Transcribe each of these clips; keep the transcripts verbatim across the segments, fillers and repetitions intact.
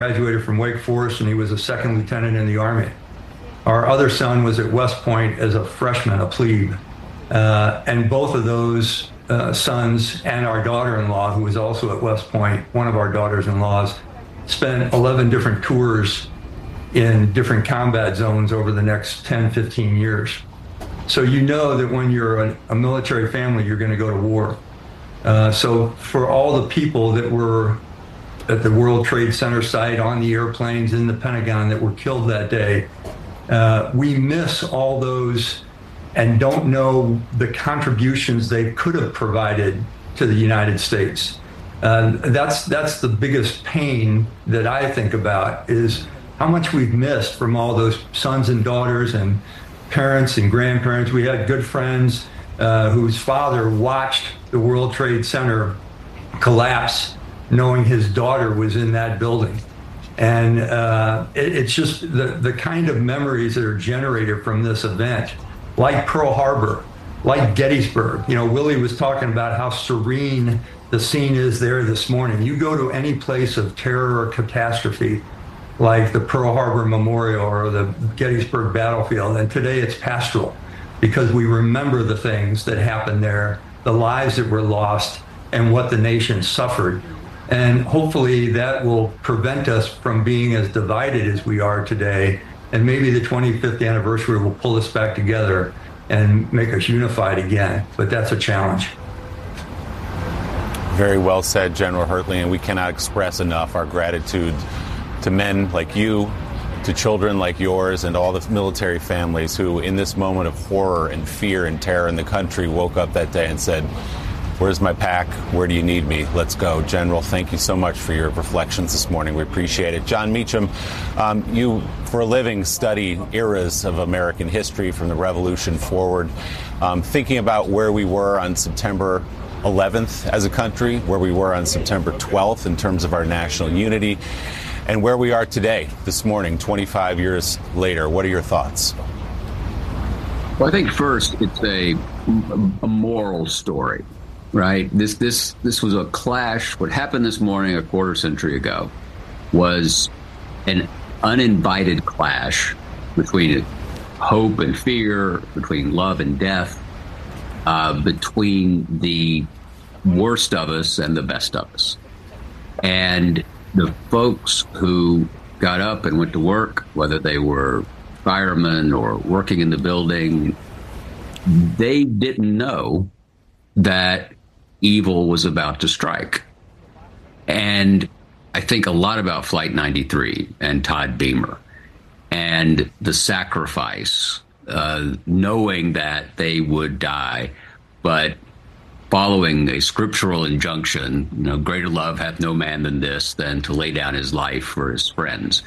graduated from Wake Forest, and he was a second lieutenant in the Army. Our other son was at West Point as a freshman, a plebe. Uh, and both of those uh, sons and our daughter-in-law, who was also at West Point, one of our daughters-in-laws, spent eleven different tours in different combat zones over the next ten, fifteen years. So you know that when you're a, a military family, you're going to go to war. Uh, so for all the people that were at the World Trade Center site, on the airplanes, in the Pentagon that were killed that day, uh, we miss all those and don't know the contributions they could have provided to the United States. Uh, that's that's the biggest pain that I think about, is how much we've missed from all those sons and daughters and parents and grandparents. We had good friends uh, whose father watched the World Trade Center collapse, knowing his daughter was in that building. And uh, it, it's just the, the kind of memories that are generated from this event, like Pearl Harbor, like Gettysburg. You know, Willie was talking about how serene the scene is there this morning. You go to any place of terror or catastrophe, like the Pearl Harbor Memorial or the Gettysburg battlefield, and today it's pastoral, because we remember the things that happened there, the lives that were lost, and what the nation suffered. And hopefully that will prevent us from being as divided as we are today. And maybe the twenty-fifth anniversary will pull us back together and make us unified again. But that's a challenge. Very well said, General Hertling, and we cannot express enough our gratitude to men like you, to children like yours, and all the military families who, in this moment of horror and fear and terror in the country, woke up that day and said, "Where's my pack? Where do you need me? Let's go." General, thank you so much for your reflections this morning. We appreciate it. Jon Meacham, um, you, for a living, study eras of American history from the Revolution forward. Um, thinking about where we were on September eleventh as a country, where we were on September twelfth in terms of our national unity, and where we are today, this morning, twenty-five years later. What are your thoughts? Well, I think first it's a, a moral story. Right. This this this was a clash. What happened this morning a quarter century ago was an uninvited clash between hope and fear, between love and death, uh, between the worst of us and the best of us. And the folks who got up and went to work, whether they were firemen or working in the building, they didn't know that evil was about to strike. And I think a lot about Flight ninety-three and Todd Beamer and the sacrifice, uh, knowing that they would die, but following a scriptural injunction, you know, greater love hath no man than this, than to lay down his life for his friends.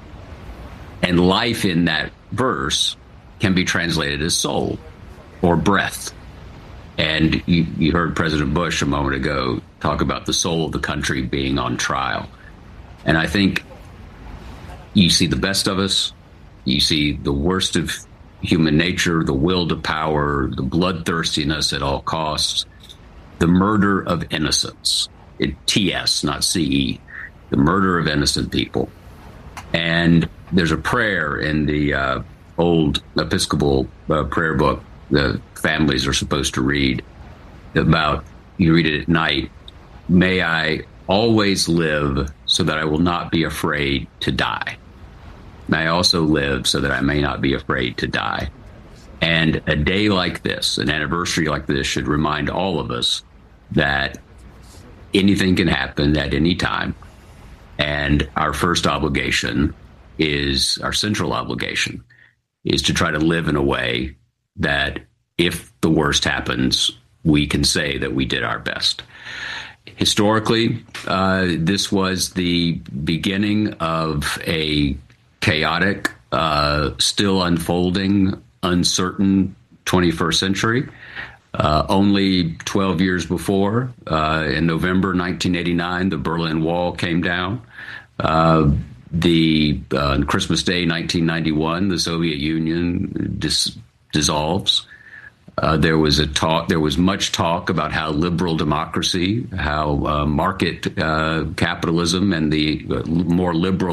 And life in that verse can be translated as soul or breath. And you, you heard President Bush a moment ago talk about the soul of the country being on trial. And I think you see the best of us. You see the worst of human nature, the will to power, the bloodthirstiness at all costs, the murder of innocents. It, T S, not C E. The murder of innocent people. And there's a prayer in the uh, old Episcopal uh, prayer book the families are supposed to read about, you read it at night, "May I always live so that I will not be afraid to die. May I also live so that I may not be afraid to die." And a day like this, an anniversary like this, should remind all of us that anything can happen at any time. And our first obligation is, our central obligation, is to try to live in a way that if the worst happens, we can say that we did our best. Historically, uh, this was the beginning of a chaotic, uh, still unfolding, uncertain twenty-first century. Uh, only twelve years before, uh, in November nineteen eighty-nine, the Berlin Wall came down. Uh, the uh, on Christmas Day nineteen ninety-one, the Soviet Union dis- dissolves. Uh, there was a talk. There was much talk about how liberal democracy, how uh, market uh, capitalism, and the uh, more liberal